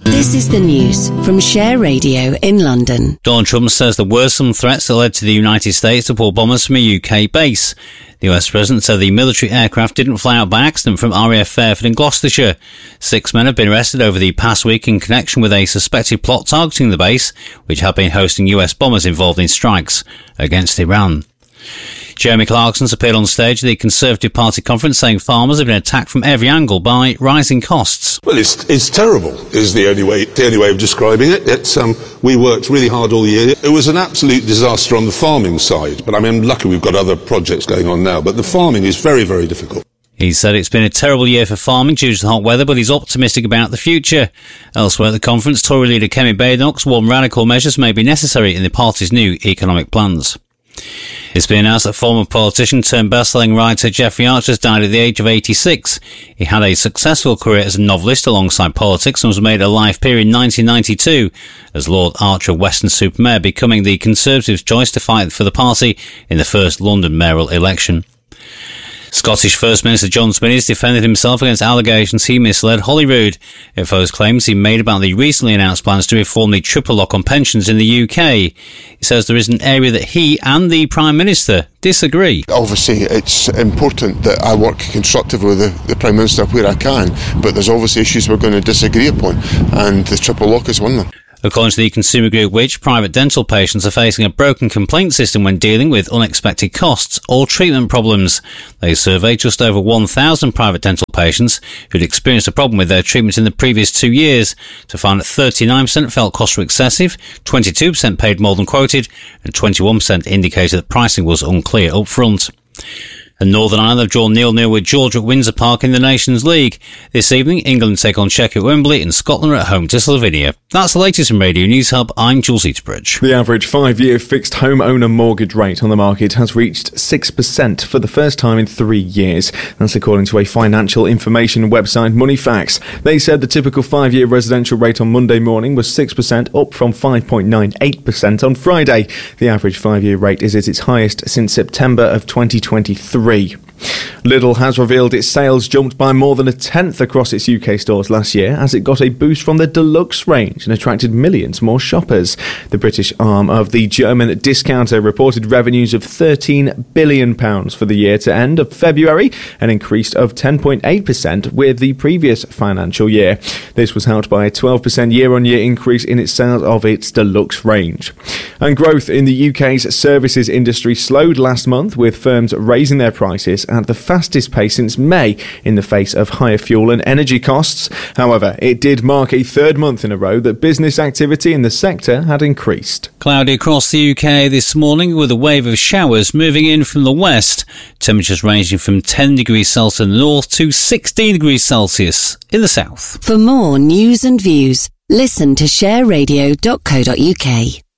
This is the news from Share Radio in London. Donald Trump says there were some threats that led to the United States to pull bombers from a UK base. The US President said the military aircraft didn't fly out by accident from RAF Fairford in Gloucestershire. 6 men have been arrested over the past week in connection with a suspected plot targeting the base, which had been hosting US bombers involved in strikes against Iran. Jeremy Clarkson's appeared on stage at the Conservative Party conference saying farmers have been attacked from every angle by rising costs. Well, it's terrible is the only way of describing it. We worked really hard all year. It was an absolute disaster on the farming side, but I'm lucky we've got other projects going on now, but the farming is very, very difficult. He said it's been a terrible year for farming due to the hot weather, but he's optimistic about the future. Elsewhere at the conference, Tory leader Kemi Badenoch warned radical measures may be necessary in the party's new economic plans. It's been announced that former politician turned best-selling writer Jeffrey Archer has died at the age of 86. He had a successful career as a novelist alongside politics and was made a life peer in 1992 as Lord Archer Weston-super-Mare, becoming the Conservatives' choice to fight for the party in the first London mayoral election. Scottish First Minister John Spinneys defended himself against allegations he misled Holyrood. It follows claims he made about the recently announced plans to reform the triple lock on pensions in the UK. He says there is an area that he and the Prime Minister disagree. Obviously, it's important that I work constructively with the Prime Minister where I can, but there's obviously issues we're going to disagree upon, and the triple lock is one of them. According to the consumer group Which, private dental patients are facing a broken complaint system when dealing with unexpected costs or treatment problems. They surveyed just over 1,000 private dental patients who'd experienced a problem with their treatment in the previous 2 years to find that 39% felt costs were excessive, 22% paid more than quoted, and 21% indicated that pricing was unclear up front. And Northern Ireland have drawn 0-0 with Georgia at Windsor Park in the Nations League. This evening, England take on Czech at Wembley and Scotland are at home to Slovenia. That's the latest from Radio News Hub. I'm Jules Eaterbridge. The average 5-year fixed homeowner mortgage rate on the market has reached 6% for the first time in 3 years. That's according to a financial information website, Moneyfacts. They said the typical 5-year residential rate on Monday morning was 6%, up from 5.98% on Friday. The average 5-year rate is at its highest since September of 2023. Lidl has revealed its sales jumped by more than a tenth across its UK stores last year as it got a boost from the Deluxe range and attracted millions more shoppers. The British arm of the German discounter reported revenues of £13 billion for the year to end of February, an increase of 10.8% with the previous financial year. This was helped by a 12% year-on-year increase in its sales of its Deluxe range. And growth in the UK's services industry slowed last month, with firms raising their prices at the fastest pace since May in the face of higher fuel and energy costs. However, it did mark a third month in a row that business activity in the sector had increased. Cloudy across the UK this morning with a wave of showers moving in from the west. Temperatures ranging from 10 degrees Celsius in the north to 16 degrees Celsius in the south. For more news and views, listen to shareradio.co.uk.